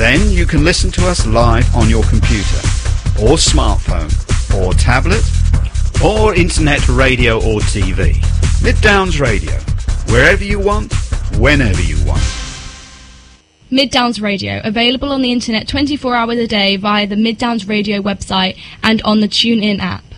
Then you can listen to us live on your computer, or smartphone, or tablet, or internet radio or TV. Mid Downs Radio, wherever you want, whenever you want. Mid Downs Radio, available on the internet 24 hours a day via the Mid Downs Radio website and on the TuneIn app.